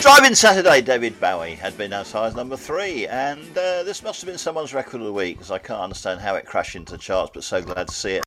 Driving Saturday, David Bowie had been as high as number 3, and this must have been someone's record of the week, because I can't understand how it crashed into the charts, but so glad to see it.